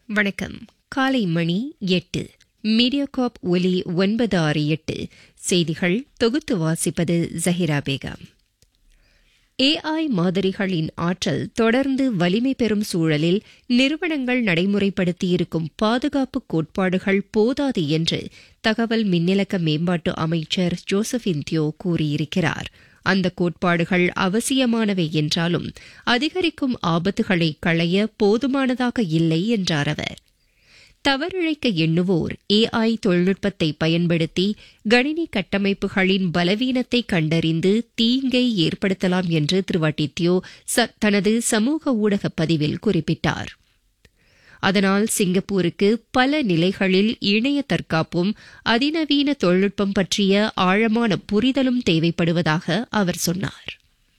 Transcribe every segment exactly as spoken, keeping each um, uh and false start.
வணக்கம். காலை மணி எட்டு. மீடியாகாப் ஒலி ஒன்பது ஆறு எட்டு. செய்திகள் தொகுத்து வாசிப்பது ஜஹிரா பேகம். ஏஐ மாதிரிகளின் ஆற்றல் தொடர்ந்து வலிமை பெறும் சூழலில் நிறுவனங்கள் நடைமுறைப்படுத்தியிருக்கும் பாதுகாப்பு கோட்பாடுகள் போதாது என்று தகவல் மின்னிலக்க மேம்பாட்டு அமைச்சர் ஜோசபின் தியோ கூறியிருக்கிறார். அந்த கோட்பாடுகள் அவசியமானவை என்றாலும் அதிகரிக்கும் ஆபத்துகளை களைய போதுமானதாக இல்லை என்றார் அவர். தவறிழைக்க எண்ணுவோர் ஏஐ தொழில்நுட்பத்தை பயன்படுத்தி கணினி கட்டமைப்புகளின் பலவீனத்தை கண்டறிந்து தீங்கை ஏற்படுத்தலாம் என்று திரு வட்டித்யோ தனது சமூக ஊடக பதிவில் குறிப்பிட்டார். அதனால் சிங்கப்பூருக்கு பல நிலைகளில் இணைய தற்காப்பும் அதிநவீன தொழில்நுட்பம் பற்றிய ஆழமான புரிதலும் தேவைப்படுவதாக அவர் சொன்னார்.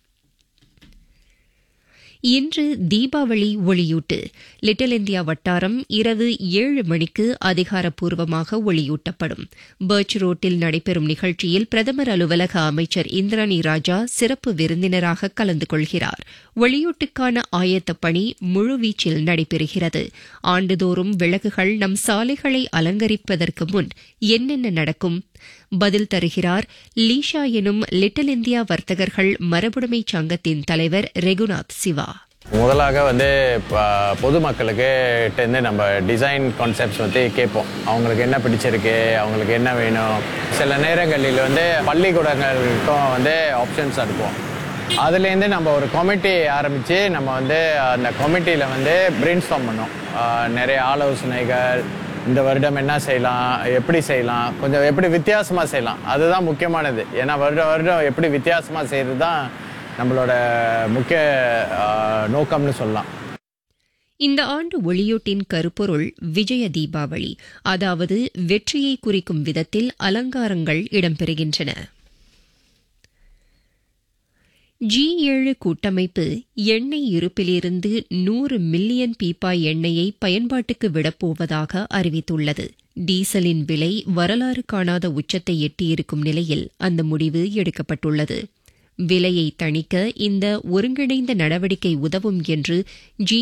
இன்று தீபாவளி ஒளியூட்டு. லிட்டில் இந்தியா வட்டாரம் இரவு ஏழு மணிக்கு அதிகாரப்பூர்வமாக ஒளியூட்டப்படும். பர்ச் ரோட்டில் நடைபெறும் நிகழ்ச்சியில் பிரதமர் அலுவலக அமைச்சர் இந்திராணி ராஜா சிறப்பு விருந்தினராக கலந்து கொள்கிறார். ஒளியூட்டுக்கான ஆயத்தப் பணி முழுவீச்சில் நடைபெறுகிறது. ஆண்டுதோறும் விளக்குகள் நம் சாலைகளை அலங்கரிப்பதற்கு முன் என்னென்ன நடக்கும்? பதில் தருகிறார் லீஷா எனும் லிட்டில் இந்தியா வர்த்தகர்கள் மரபுடைமை சங்கத்தின் தலைவர் ரெகுநாத் சிவா. முதலாக வந்து பொதுமக்களுக்கு இருந்து நம்ம டிசைன் கான்செப்ட்ஸ் பற்றி கேட்போம். அவங்களுக்கு என்ன பிடிச்சிருக்கு, அவங்களுக்கு என்ன வேணும். சில நேரங்களில் வந்து பள்ளிக்கூடங்களுக்கும் வந்து ஆப்ஷன்ஸ் அனுப்புவோம். அதுலேருந்து நம்ம ஒரு கமிட்டி ஆரம்பித்து நம்ம வந்து அந்த கமிட்டியில் வந்து பிரெயின் ஸ்டார்ம் பண்ணோம். நிறைய ஆலோசனைகள், இந்த வருடம் என்ன செய்யலாம், எப்படி செய்யலாம், கொஞ்சம் எப்படி வித்தியாசமாக செய்யலாம், அதுதான் முக்கியமானது. ஏன்னா வருடம் வருடம் எப்படி வித்தியாசமாக செய்கிறது தான் நம்மளோட முக்கிய நோக்கம்னு சொல்லலாம். இந்த ஆண்டு ஒளியூட்டின் கருப்பொருள் விஜய தீபாவளி, அதாவது வெற்றியை குறிக்கும் விதத்தில் அலங்காரங்கள் இடம்பெறுகின்றன. ஜி ஏழு கூட்டமைப்பு எண்ணெய் இருப்பிலிருந்து நூறு மில்லியன் பீப்பாய் எண்ணெயை பயன்பாட்டுக்கு விடப்போவதாக அறிவித்துள்ளது. டீசலின் விலை வரலாறு காணாத உச்சத்தை எட்டியிருக்கும் நிலையில் அந்த முடிவு எடுக்கப்பட்டுள்ளது. விலையை தணிக்க இந்த ஒருங்கிணைந்த நடவடிக்கை உதவும் என்று ஜி